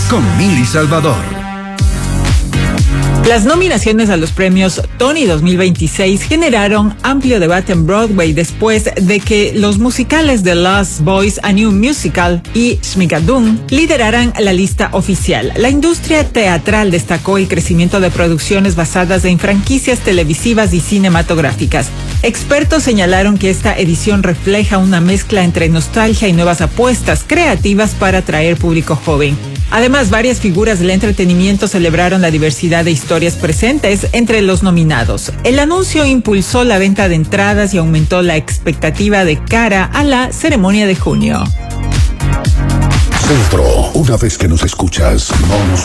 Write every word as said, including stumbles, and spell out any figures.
con Mili Salvador. Las nominaciones a los premios Tony dos mil veintiséis generaron amplio debate en Broadway después de que los musicales The Lost Boys, A New Musical y Schmigadoon lideraran la lista oficial. La industria teatral destacó el crecimiento de producciones basadas en franquicias televisivas y cinematográficas. Expertos señalaron que esta edición refleja una mezcla entre nostalgia y nuevas apuestas creativas para atraer público joven. Además, varias figuras del entretenimiento celebraron la diversidad de historias presentes entre los nominados. El anuncio impulsó la venta de entradas y aumentó la expectativa de cara a la ceremonia de junio. Centro, una vez que nos escuchas, no nos